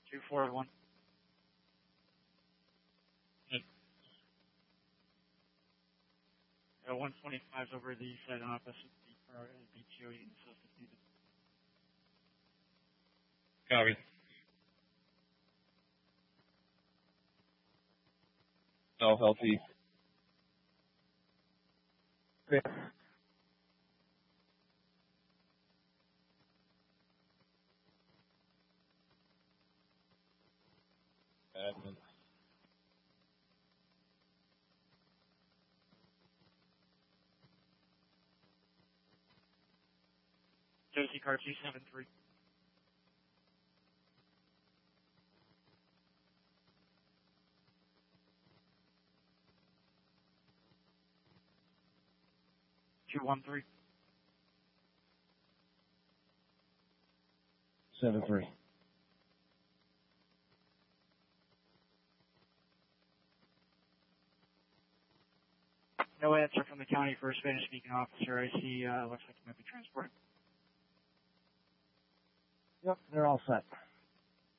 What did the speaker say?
241. Yeah, 125 is over the east side opposite the BTO unit assistance needed. Copy. South LT. Yeah. Admin. Josie car 273. Two 1-3. 7-3. No answer from the county for a Spanish-speaking officer. I see, looks like he might be transported. Yep, they're all set.